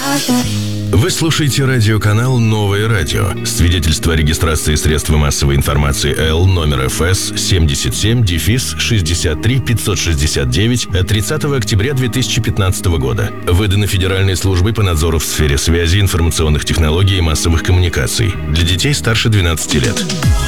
Вы слушаете радиоканал «Новое радио». Свидетельство о регистрации средства массовой информации Л номер ФС 77-63-569 от 30 октября 2015 года. Выдано Федеральной службой по надзору в сфере связи, информационных технологий и массовых коммуникаций. Для детей старше 12 лет.